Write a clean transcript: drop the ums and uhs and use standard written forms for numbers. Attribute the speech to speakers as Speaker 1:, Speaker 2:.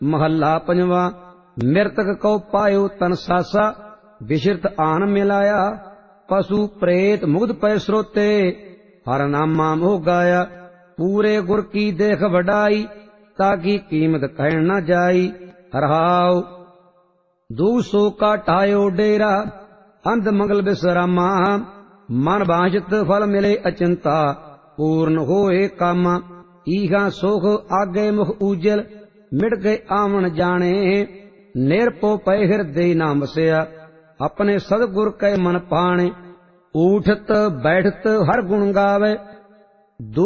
Speaker 1: महला पंजवा। मृतक को पायो तन सासा, विश्रित आन मिलाया। पशु प्रेत मुग्ध पै स्रोते, हर नामा मोह गाया। पूरे गुर की देख वडाई, ताकि कीमत कह न जाई। रहाओ दूसो का ठायो डेरा, अंध मंगल विश्रामा। मन बांछित फल मिले अचिंता, पूर्ण होए कामा। ईहा सुख आगे मुख उजल, मिट गए आवन जाने। निरपो पै हृदय नाम बसया, अपने सदगुर कै मन पाणे। उठत बैठत हर गुण गावे,